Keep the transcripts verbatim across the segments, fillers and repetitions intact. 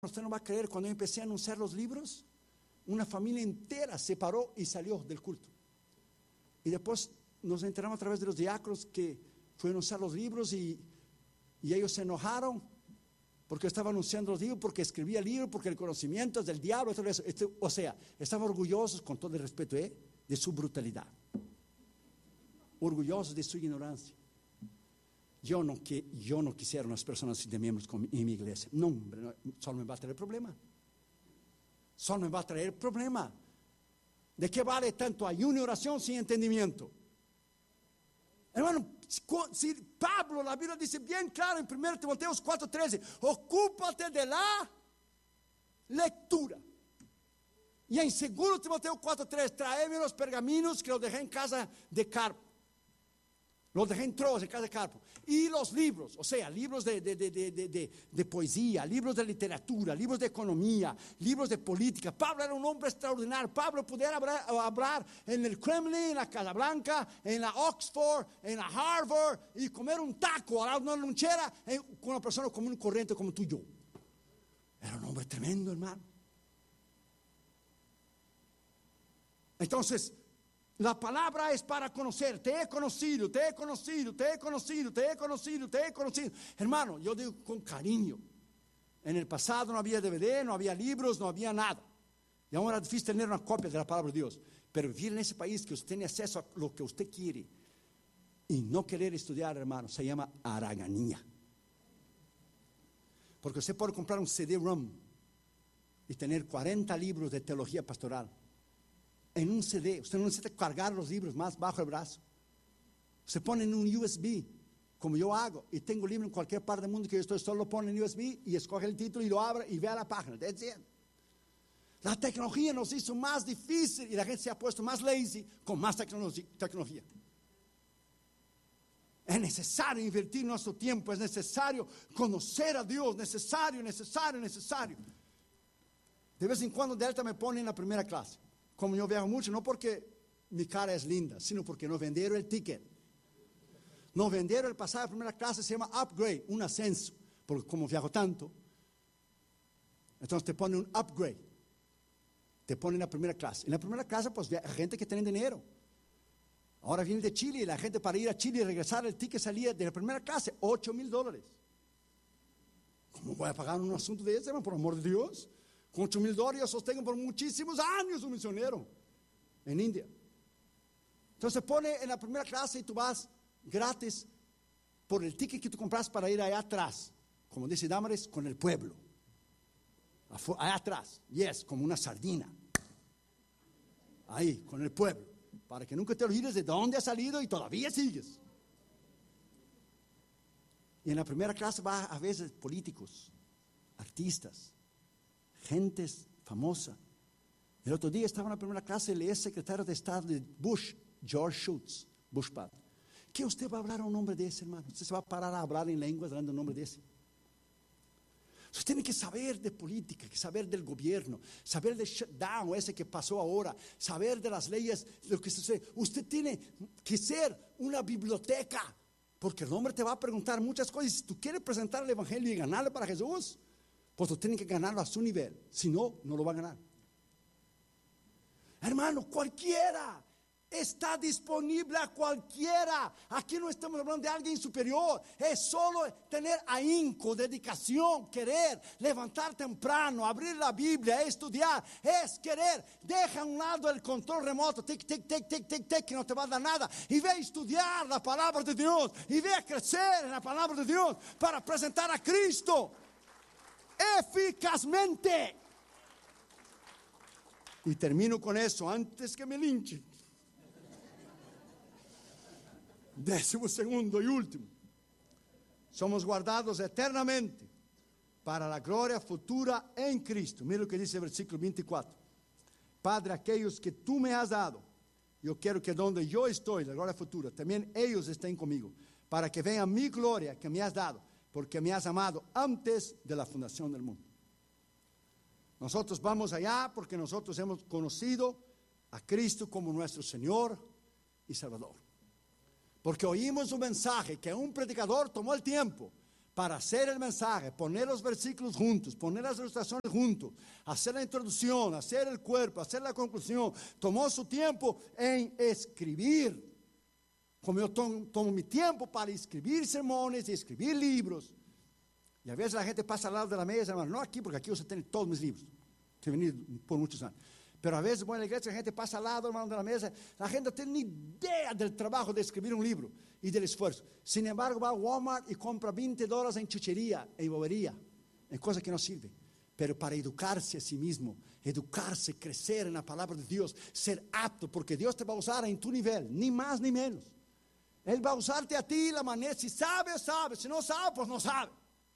Usted no va a creer, cuando yo empecé a anunciar los libros, una familia entera se paró y salió del culto. Y después nos enteramos a través de los diáconos que fue a anunciar los libros y, y ellos se enojaron porque estaba anunciando los libros, porque escribía el libro, porque el conocimiento es del diablo, todo eso. Este, o sea, estaban orgullosos, con todo el respeto, ¿eh? de su brutalidad, orgullosos de su ignorancia. Yo no, que, yo no quisiera unas personas de miembros en mi iglesia. No, hombre, no, solo me va a traer problema. Solo me va a traer problema. ¿De qué vale tanto ayuno y oración sin entendimiento? Hermano, si Pablo, la Biblia dice bien claro en primero Timoteo cuatro trece, ocúpate de la lectura. Y en segundo Timoteo cuatro tres, tráeme los pergaminos que los dejé en casa de Carpo. Los dejé en Troas, en casa de Carpo. Y los libros, o sea, libros de, de, de, de, de, de poesía, libros de literatura, libros de economía, libros de política. Pablo era un hombre extraordinario. Pablo pudiera hablar, hablar en el Kremlin, en la Casa Blanca, en la Oxford, en la Harvard, y comer un taco a una lonchera con una persona común y corriente como tú y yo. Era un hombre tremendo, hermano. Entonces, la palabra es para conocer. Te he conocido, te he conocido, te he conocido, te he conocido, te he conocido. Hermano, yo digo con cariño. En el pasado no había D V D, no había libros, no había nada. Y ahora es difícil tener una copia de la palabra de Dios. Pero vivir en ese país que usted tiene acceso a lo que usted quiere y no querer estudiar, hermano, se llama haraganía. Porque usted puede comprar un C D-ROM y tener cuarenta libros de teología pastoral. En un C D, usted no necesita cargar los libros más bajo el brazo. Se pone en un U S B, como yo hago, y tengo libro en cualquier parte del mundo que yo estoy, solo lo pone en U S B y escoge el título y lo abre y ve a la página. That's it. La tecnología nos hizo más difícil y la gente se ha puesto más lazy con más tecnología. Es necesario invertir nuestro tiempo, es necesario conocer a Dios, necesario, necesario, necesario. De vez en cuando Delta me pone en la primera clase. Como yo viajo mucho, no porque mi cara es linda, sino porque nos vendieron el ticket. Nos vendieron el pasaje de primera clase, se llama upgrade, un ascenso. Porque como viajo tanto, entonces te ponen un upgrade. Te ponen en la primera clase. En la primera clase, pues, hay gente que tiene dinero. Ahora viene de Chile y la gente para ir a Chile y regresar, el ticket salía de la primera clase, ocho mil dólares. ¿Cómo voy a pagar un asunto de ese, hermano? Por amor de Dios. Con ocho mil dólares yo sostengo por muchísimos años un misionero en India. Entonces se pone en la primera clase y tú vas gratis por el ticket que tú compras para ir allá atrás. Como dice Damaris, con el pueblo. Allá atrás, yes, como una sardina. Ahí, con el pueblo. Para que nunca te olvides de dónde has salido y todavía sigues. Y en la primera clase va a veces políticos, artistas, gentes famosa. El otro día estaba en la primera clase el ex secretario de Estado de Bush, George Shultz, Bush padre. ¿Qué usted va a hablar a un hombre de ese, hermano? Usted se va a parar a hablar en lenguas hablando a un hombre de ese. Usted tiene que saber de política, que saber del gobierno, saber del shutdown ese que pasó ahora, saber de las leyes, lo que sucede. Usted tiene que ser una biblioteca, porque el hombre te va a preguntar muchas cosas. Si tú quieres presentar el evangelio y ganarle para Jesús, pues tú tienes que ganarlo a su nivel. Si no, no lo va a ganar. Hermano, cualquiera está disponible a cualquiera. Aquí no estamos hablando de alguien superior. Es solo tener ahínco, dedicación, querer, levantar temprano, abrir la Biblia, estudiar. Es querer. Deja a un lado el control remoto, tic, tic, tic, tic, tic, tic, que no te va a dar nada. Y ve a estudiar la palabra de Dios. Y ve a crecer en la palabra de Dios para presentar a Cristo eficazmente. Y termino con eso antes que me linchen. Décimo segundo y último. Somos guardados eternamente para la gloria futura en Cristo. Mira lo que dice el versículo veinticuatro. Padre, aquellos que tú me has dado, yo quiero que donde yo estoy, la gloria futura, también ellos estén conmigo, para que vean mi gloria que me has dado, porque me has amado antes de la fundación del mundo. Nosotros vamos allá porque nosotros hemos conocido a Cristo como nuestro Señor y Salvador. Porque oímos un mensaje que un predicador tomó el tiempo para hacer el mensaje, poner los versículos juntos, poner las ilustraciones juntos, hacer la introducción, hacer el cuerpo, hacer la conclusión. Tomó su tiempo en escribir. Como yo tomo, tomo mi tiempo para escribir sermones y escribir libros. Y a veces la gente pasa al lado de la mesa, hermano, no aquí, porque aquí usted tiene todos mis libros, que he venido por muchos años. Pero a veces voy a la iglesia, la gente pasa al lado, hermano, de la mesa, la gente no tiene ni idea del trabajo de escribir un libro y del esfuerzo. Sin embargo, va a Walmart y compra veinte dólares en chuchería, en bobería, en cosas que no sirven. Pero para educarse a sí mismo, educarse, crecer en la palabra de Dios, ser apto, porque Dios te va a usar en tu nivel, ni más ni menos. Él va a usarte a ti la manera, si sabe, sabe, si no sabe, pues no sabe.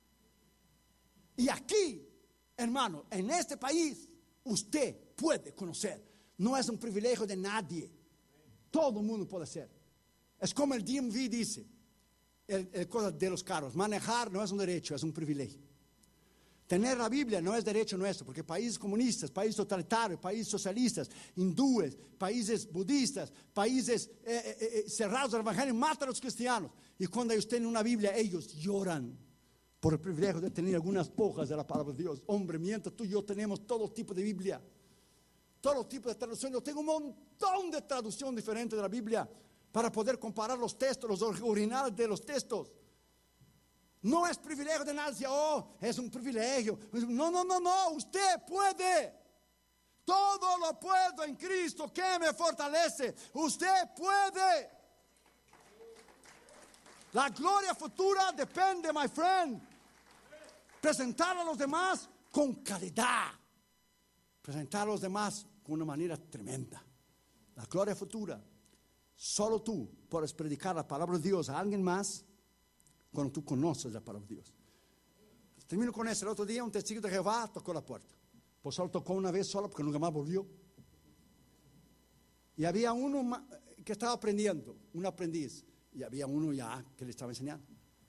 Y aquí, hermano, en este país, usted puede conocer. No es un privilegio de nadie. Todo el mundo puede hacer. Es como el D M V dice, el, el cosa de los carros. Manejar no es un derecho, es un privilegio. Tener la Biblia no es derecho nuestro, porque países comunistas, países totalitarios, países socialistas, hindúes, países budistas, países eh, eh, eh, cerrados al evangelio, matan a los cristianos. Y cuando ellos tienen una Biblia, ellos lloran por el privilegio de tener algunas hojas de la palabra de Dios. Hombre, mientras tú y yo tenemos todo tipo de Biblia, todo tipo de traducción. Yo tengo un montón de traducción diferente de la Biblia para poder comparar los textos, los originales de los textos. No es privilegio de nadie, oh, es un privilegio. No, no, no, no, usted puede. Todo lo puedo en Cristo que me fortalece. Usted puede. La gloria futura depende, my friend. Presentar a los demás con calidad. Presentar a los demás con una manera tremenda. La gloria futura. Solo tú puedes predicar la palabra de Dios a alguien más cuando tú conoces la palabra de Dios. Termino con eso. El otro día un testigo de Jehová tocó la puerta. Pues solo tocó una vez solo porque nunca más volvió. Y había uno que estaba aprendiendo, un aprendiz. Y había uno ya que le estaba enseñando.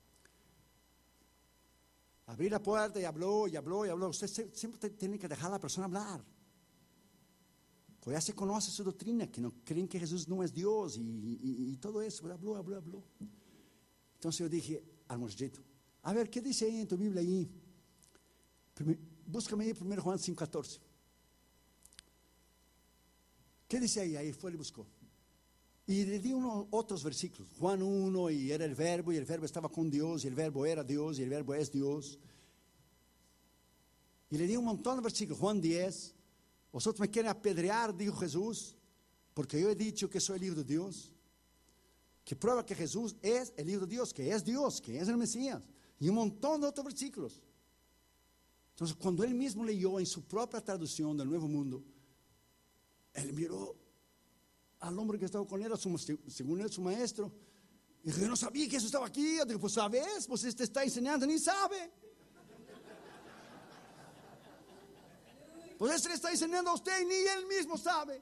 Abrí la puerta y habló, y habló, y habló. Usted siempre tiene que dejar a la persona hablar. Pues ya se conoce su doctrina, que no creen que Jesús no es Dios y, y, y todo eso. Habló, habló, habló. Entonces yo dije al muchachito, a ver, ¿qué dice ahí en tu Biblia ahí? Búscame ahí primero Juan cinco catorce. ¿Qué dice ahí? Ahí fue y buscó. Y le di unos otros versículos. Juan uno, y era el verbo, y el verbo estaba con Dios, y el verbo era Dios, y el verbo es Dios. Y le di un montón de versículos. Juan diez. Vosotros me quieren apedrear, dijo Jesús, porque yo he dicho que soy el Hijo de Dios. Que prueba que Jesús es el Hijo de Dios, que es Dios, que es el Mesías. Y un montón de otros versículos. Entonces, cuando él mismo leyó en su propia traducción del Nuevo Mundo, él miró al hombre que estaba con él, su, según él, su maestro. Y dijo, yo no sabía que eso estaba aquí. Yo digo, pues sabes, pues este está enseñando, ni sabe. Pues este le está enseñando a usted y ni él mismo sabe.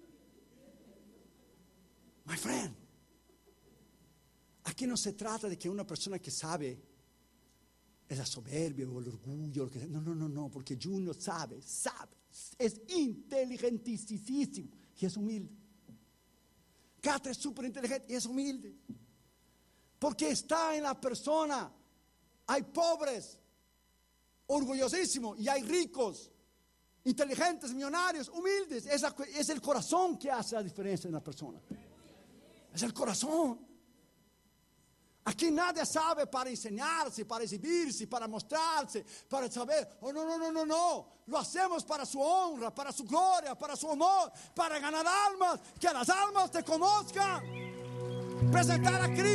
My friend, aquí no se trata de que una persona que sabe es la soberbia o el orgullo. Lo que, no, no, no, no, porque Junior sabe, sabe, es inteligentísimo y es humilde. Catra es súper inteligente y es humilde. Porque está en la persona. Hay pobres, orgullosísimos, y hay ricos, inteligentes, millonarios, humildes. Es, la, es el corazón que hace la diferencia en la persona. Es el corazón. Aquí nadie sabe para enseñarse, para exhibirse, para mostrarse, para saber. Oh, no, no, no, no, no. Lo hacemos para su honra, para su gloria, para su honor, para ganar almas, que las almas te conozcan. Presentar a Cristo.